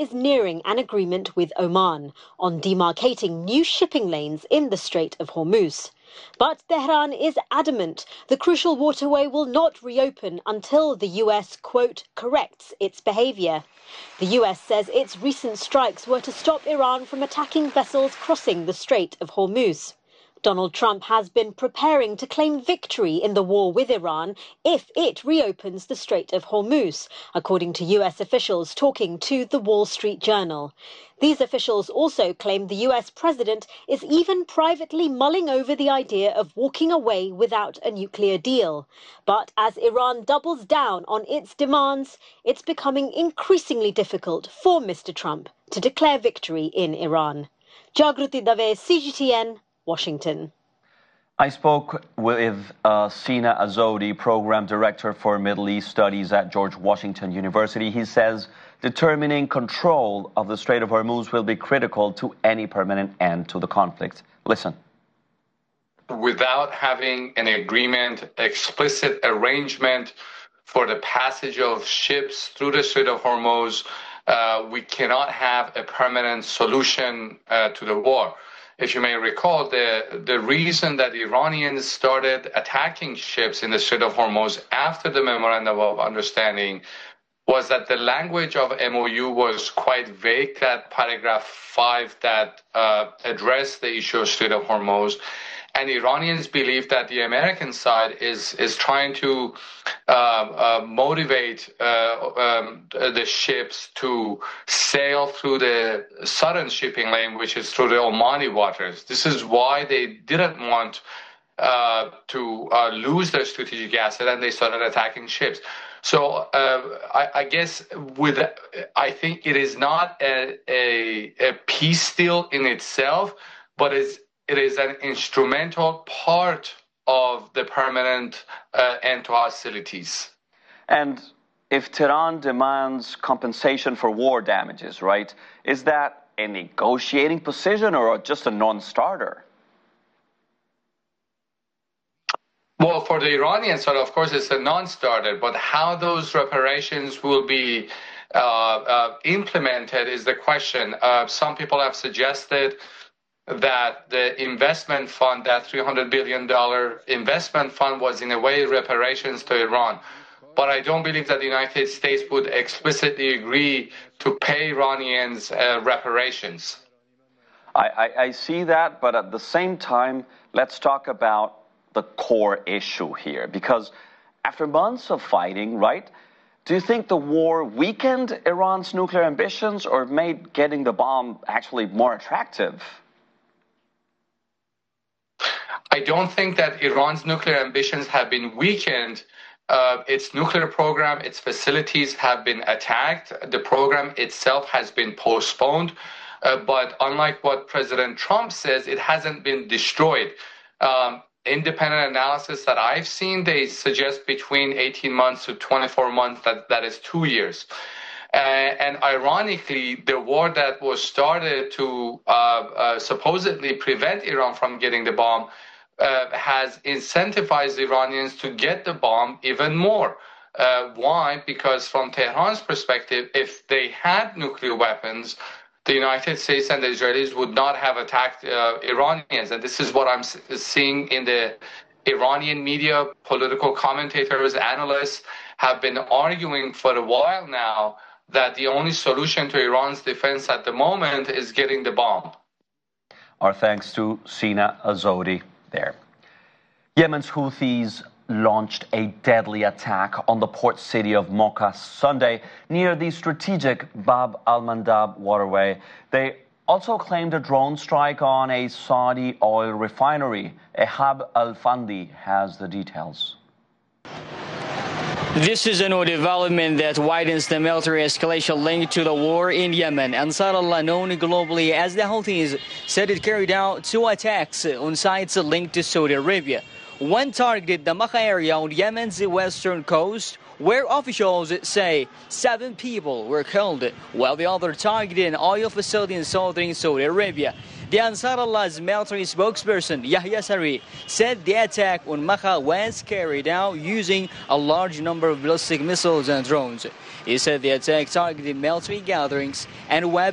is nearing an agreement with Oman on demarcating new shipping lanes in the Strait of Hormuz. But Tehran is adamant the crucial waterway will not reopen until the US, quote, corrects its behaviour. The US says its recent strikes were to stop Iran from attacking vessels crossing the Strait of Hormuz. Donald Trump has been preparing to claim victory in the war with Iran if it reopens the Strait of Hormuz, according to US officials talking to the Wall Street Journal. These officials also claim the US president is even privately mulling over the idea of walking away without a nuclear deal. But as Iran doubles down on its demands, it's becoming increasingly difficult for Mr. Trump to declare victory in Iran. Jagruti Dave, CGTN, Washington. I spoke with Sina Azodi, Program Director for Middle East Studies at George Washington University. He says determining control of the Strait of Hormuz will be critical to any permanent end to the conflict. Listen. Without having an agreement, explicit arrangement for the passage of ships through the Strait of Hormuz, we cannot have a permanent solution to the war. If you may recall, the reason that the Iranians started attacking ships in the Strait of Hormuz after the Memorandum of Understanding was that the language of MOU was quite vague, that paragraph 5 that addressed the issue of Strait of Hormuz. And Iranians believe that the American side is trying to motivate the ships to sail through the southern shipping lane, which is through the Omani waters. This is why they didn't want to lose their strategic asset, and they started attacking ships. So I guess I think it is not a peace deal in itself, but it is an instrumental part of the permanent end to hostilities. And if Tehran demands compensation for war damages, right, is that a negotiating position or just a non-starter? Well, for the Iranian side, of course, it's a non-starter, but how those reparations will be implemented is the question. Some people have suggested that the investment fund, that $300 billion investment fund, was in a way reparations to Iran. But I don't believe that the United States would explicitly agree to pay Iranians reparations. I see that, but at the same time, let's talk about the core issue here. Because after months of fighting, right, do you think the war weakened Iran's nuclear ambitions or made getting the bomb actually more attractive? I don't think that Iran's nuclear ambitions have been weakened. Its nuclear program, its facilities have been attacked. The program itself has been postponed. But unlike what President Trump says, it hasn't been destroyed. Independent analysis that I've seen, they suggest between 18 months to 24 months, that is 2 years. And ironically, the war that was started to supposedly prevent Iran from getting the bomb has incentivized Iranians to get the bomb even more. Why? Because from Tehran's perspective, if they had nuclear weapons, the United States and the Israelis would not have attacked Iranians. And this is what I'm seeing in the Iranian media. Political commentators, analysts have been arguing for a while now that the only solution to Iran's defense at the moment is getting the bomb. Our thanks to Sina Azodi there. Yemen's Houthis launched a deadly attack on the port city of Mocha Sunday near the strategic Bab al-Mandab waterway. They also claimed a drone strike on a Saudi oil refinery. Ehab Al-Fandi has the details. This is a new development that widens the military escalation linked to the war in Yemen. Ansar Allah, known globally as the Houthis, said it carried out 2 attacks on sites linked to Saudi Arabia. One targeted the Makka area on Yemen's western coast, where officials say 7 people were killed, while the other targeted an oil facility in southern Saudi Arabia. The Ansar Allah's military spokesperson, Yahya Sari, said the attack on Makka was carried out using a large number of ballistic missiles and drones. He said the attack targeted military gatherings and weapons